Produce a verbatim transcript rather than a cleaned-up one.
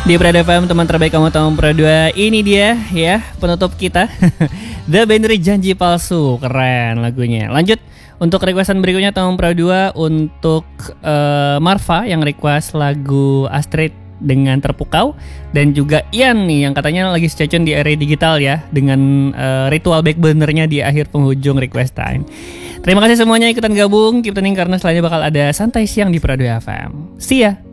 Di Prada F M, teman terbaik kamu tahun Pro dua. Ini dia ya penutup kita. The Binary Janji Palsu. Keren lagunya. Lanjut untuk requestan berikutnya tahun Pro dua. Untuk uh, Marva yang request lagu Astrid dengan Terpukau. Dan juga Ian nih yang katanya lagi stay tune di area digital ya, dengan uh, ritual back burnernya di akhir penghujung request time. Terima kasih semuanya ikutan gabung. Keep tuning karena selanjutnya bakal ada Santai Siang di Prada F M. See ya.